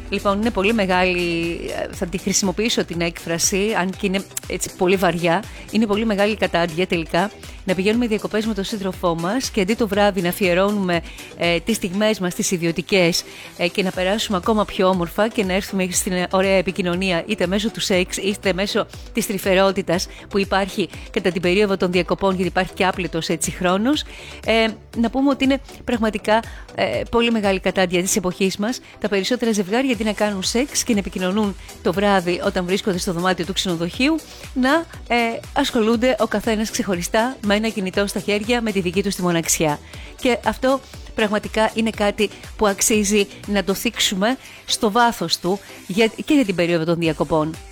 Λοιπόν, είναι πολύ μεγάλη, θα τη χρησιμοποιήσω την έκφραση, αν και είναι έτσι πολύ βαριά, είναι πολύ μεγάλη κατάντια τελικά να πηγαίνουμε διακοπές με τον σύντροφό μας και αντί το βράδυ να αφιερώνουμε τις στιγμές μας, τις ιδιωτικές και να περάσουμε ακόμα πιο όμορφα και να έρθουμε στην ωραία επικοινωνία είτε μέσω του σεξ είτε μέσω της τρυφερότητας που υπάρχει κατά την περίοδο των διακοπών, γιατί υπάρχει και άπλετος έτσι χρόνος, να πούμε ότι είναι πραγματικά πολύ μεγάλη κατάντια της εποχής μας τα περισσότερα ζευγάρια αντί να κάνουν σεξ και να επικοινωνούν το βράδυ όταν βρίσκονται στο δωμάτιο του ξενοδοχείου, να ασχολούνται ο καθένας ξεχωριστά με ένα κινητό στα χέρια, με τη δική τους τη μοναξιά. Και αυτό πραγματικά είναι κάτι που αξίζει να το θίξουμε στο βάθος του και για την περίοδο των διακοπών.